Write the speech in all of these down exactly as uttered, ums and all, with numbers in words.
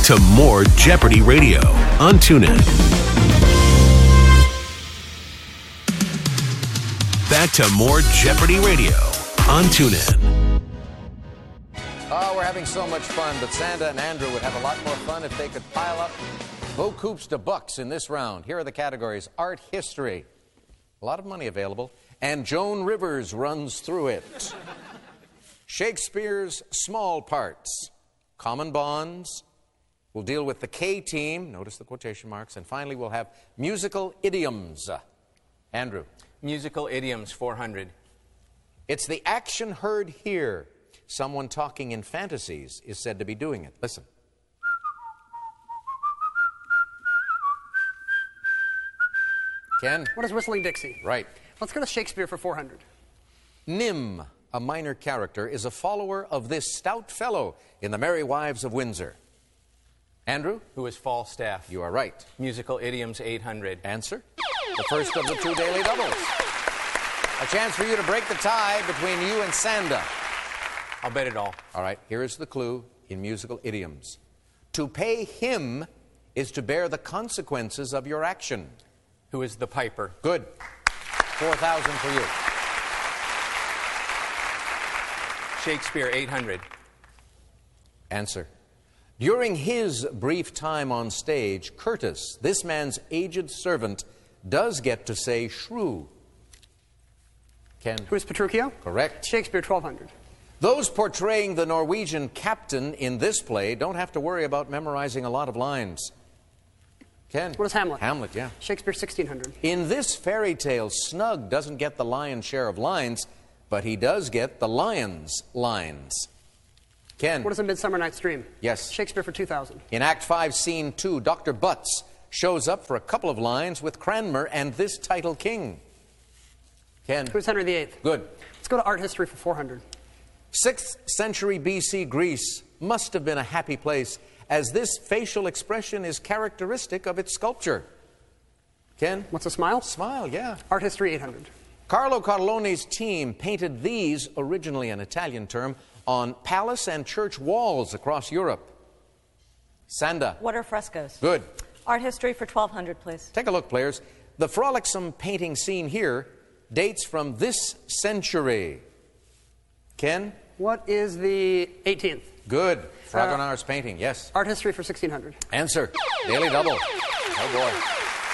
to more Jeopardy Radio on TuneIn. Back to more Jeopardy Radio on TuneIn. Oh, we're having so much fun, but Santa and Andrew would have a lot more fun if they could pile up Beaucoups de bucks in this round. Here are the categories. Art history. A lot of money available. And Joan Rivers runs through it. Shakespeare's small parts. Common bonds. We'll deal with the K team. Notice the quotation marks. And finally, we'll have musical idioms. Andrew. Musical idioms, four hundred. It's the action heard here. Someone talking in fantasies is said to be doing it. Listen. Ken? What is Whistling Dixie? Right. Let's go to Shakespeare for four hundred. Nym, a minor character, is a follower of this stout fellow in The Merry Wives of Windsor. Andrew? Who is Falstaff? You are right. Musical idioms, eight hundred. Answer? The first of the two daily doubles. A chance for you to break the tie between you and Sanda. I'll bet it all. All right, here is the clue in musical idioms. To pay him is to bear the consequences of your action. Who is the piper? Good. four thousand for you. Shakespeare, eight hundred. Answer. During his brief time on stage, Curtis, this man's aged servant, does get to say shrew. Ken? Who is Petruchio? Correct. Shakespeare, twelve hundred. Those portraying the Norwegian captain in this play don't have to worry about memorizing a lot of lines. Ken? What is Hamlet? Hamlet, yeah. Shakespeare, sixteen hundred. In this fairy tale, Snug doesn't get the lion's share of lines, but he does get the lion's lines. Ken? What is A Midsummer Night's Dream? Yes. Shakespeare for two thousand. In Act five, Scene two, Doctor Butts shows up for a couple of lines with Cranmer and this title king. Ken? Who is Henry the Eighth? Good. Let's go to art history for four hundred. sixth century B C Greece must have been a happy place, as this facial expression is characteristic of its sculpture. Ken? What's a smile? Smile, yeah. Art history, eight hundred. Carlo Carlone's team painted these, originally an Italian term, on palace and church walls across Europe. Sanda. What are frescoes? Good. Art history for twelve hundred, please. Take a look, players. The frolicsome painting seen here dates from this century. Ken? What is the eighteenth? Good. Uh, Fragonard's painting, yes. Art history for sixteen hundred. Answer. Daily double. Oh, boy.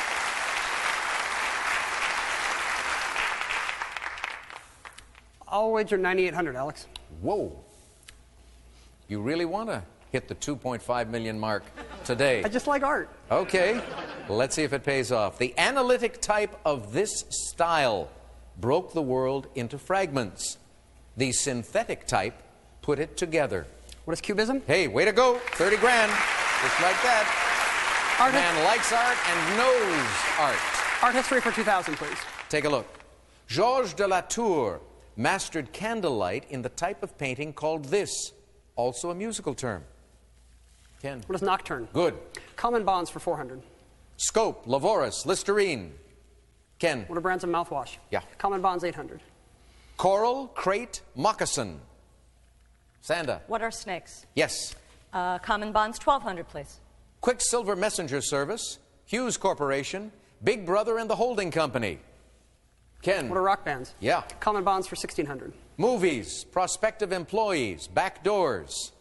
I'll wager ninety-eight hundred, Alex. Whoa. You really want to hit the two point five million mark today? I just like art. Okay. Let's see if it pays off. The analytic type of this style broke the world into fragments. The synthetic type put it together. What is cubism? Hey, way to go. thirty grand. Just like that. Art Man likes art and knows art. Art history for two thousand, please. Take a look. Georges de la Tour mastered candlelight in the type of painting called this, also a musical term. Ken? What is nocturne? Good. Common bonds for four hundred. Scope, Lavoris, Listerine. Ken? What are brands of mouthwash? Yeah. Common bonds, eight hundred. Coral, crate, moccasin. Sanda? What are snakes? Yes. Uh, common bonds, twelve hundred, please. Quicksilver Messenger Service, Hughes Corporation, Big Brother and the Holding Company. Ken? What are rock bands? Yeah. Common bonds for sixteen hundred. Movies, prospective employees, back doors.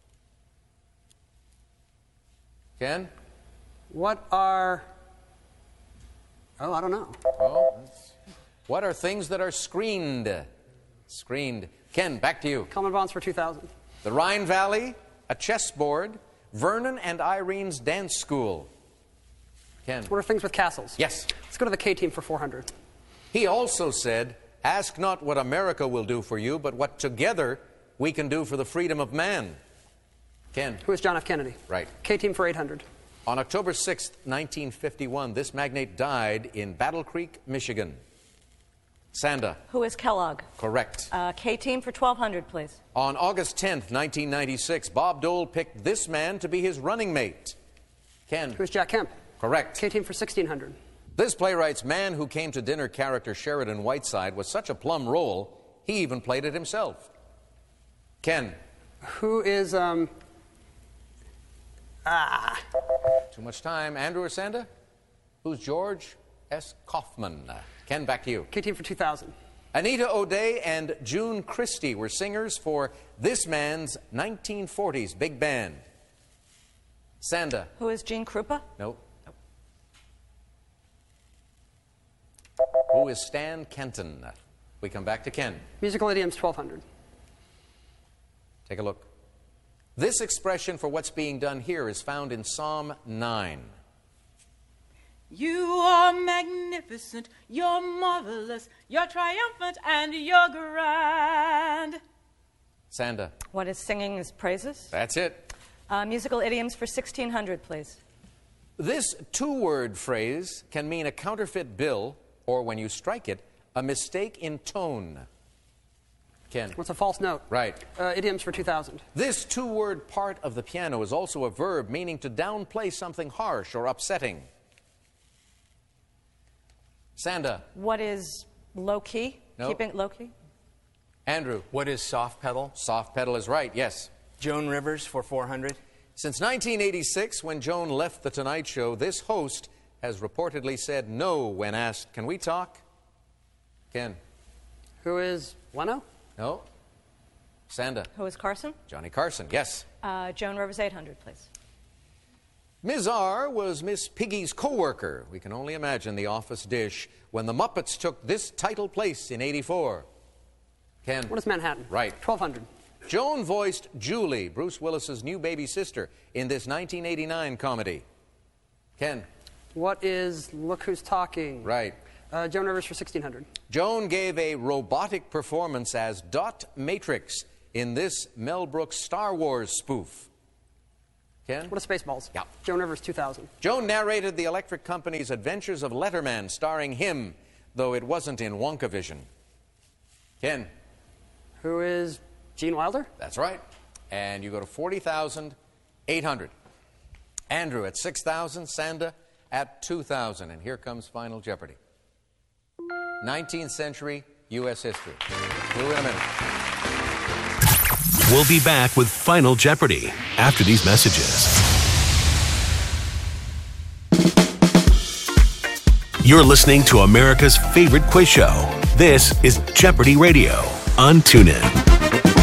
Ken? What are... Oh, I don't know. Oh, what are things that are screened? Screened. Ken, back to you. Common bonds for two thousand. The Rhine Valley, a chessboard, Vernon and Irene's dance school. Ken? What are things with castles? Yes. Let's go to the K team for four hundred. He also said, ask not what America will do for you, but what together we can do for the freedom of man. Ken? Who is John F. Kennedy? Right. K team for eight hundred. On October sixth, nineteen fifty-one, this magnate died in Battle Creek, Michigan. Sanda? Who is Kellogg? Correct. Uh, K team for twelve hundred, please. On August tenth, nineteen ninety-six, Bob Dole picked this man to be his running mate. Ken? Who is Jack Kemp? Correct. K team for sixteen hundred. This playwright's man who came to dinner character Sheridan Whiteside was such a plum role, he even played it himself. Ken? Who is, um... Ah. Too much time. Andrew or Sanda? Who's George S. Kaufman? Uh, Ken, back to you. K-Team for two thousand. Anita O'Day and June Christie were singers for this man's nineteen forties big band. Sanda? Who is Gene Krupa? Nope. Nope. Who is Stan Kenton? We come back to Ken. Musical idioms twelve hundred. Take a look. This expression for what's being done here is found in Psalm nine. You are magnificent, you're marvelous, you're triumphant, and you're grand. Sanda? What is singing is praises? That's it. Uh, musical idioms for sixteen hundred, please. This two-word phrase can mean a counterfeit bill, or when you strike it, a mistake in tone. Ken? What's a false note? Right. Uh, idioms for two thousand. This two-word part of the piano is also a verb meaning to downplay something harsh or upsetting. Sanda? What is low key? Nope. Keeping it low key? Andrew? What is soft pedal? Soft pedal is right, yes. Joan Rivers for four hundred. Since nineteen eighty-six, when Joan left The Tonight Show, this host has reportedly said no when asked, "Can we talk?" Ken? Who is Leno? No. Sanda? Who is Carson? Johnny Carson, yes. Uh, Joan Rivers, eight hundred, please. Miz R was Miss Piggy's co-worker. We can only imagine the office dish when the Muppets took this title place in eighty-four. Ken? What is Manhattan? Right. twelve hundred. Joan voiced Julie, Bruce Willis's new baby sister, in this nineteen eighty-nine comedy. Ken? What is Look Who's Talking? Right. Uh, Joan Rivers for sixteen hundred. Joan gave a robotic performance as Dot Matrix in this Mel Brooks Star Wars spoof. Ken? What is Spaceballs? Yeah. Joan Rivers two thousand. Joan narrated the electric company's Adventures of Letterman, starring him, though it wasn't in Wonkavision. Ken? Who is Gene Wilder? That's right. And you go to forty thousand eight hundred. Andrew at six thousand, Sanda at two thousand. And here comes Final Jeopardy. nineteenth century U S history. We'll in a minute. We'll be back with Final Jeopardy after these messages. You're listening to America's favorite quiz show. This is Jeopardy Radio on TuneIn.